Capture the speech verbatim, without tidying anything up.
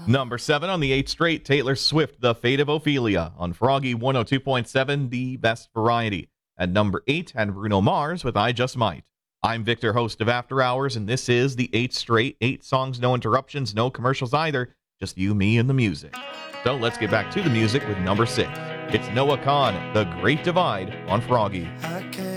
Number seven on the eighth straight, Taylor Swift, The Fate of Ophelia. On Froggy one oh two point seven, the best variety. At number eight, and Bruno Mars with I Just Might. I'm Victor, host of After Hours, and this is the eighth straight, eight songs, no interruptions, no commercials either, just you, me, and the music. So let's get back to the music with number six. It's Noah Kahan, The Great Divide on Froggy.